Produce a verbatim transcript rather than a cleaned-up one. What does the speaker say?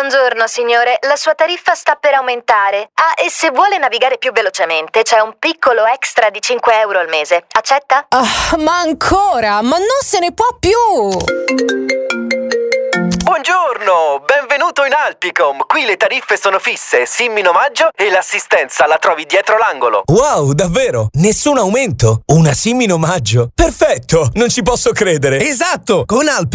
Buongiorno signore, la sua tariffa sta per aumentare. Ah, e se vuole navigare più velocemente c'è un piccolo extra di cinque euro al mese. Accetta? Ah, ma ancora? Ma non se ne può più! Buongiorno, benvenuto in Alpicom. Qui le tariffe sono fisse, SIM in omaggio e l'assistenza la trovi dietro l'angolo. Wow, davvero? Nessun aumento? Una SIM in omaggio? Perfetto, non ci posso credere. Esatto, con Alpicom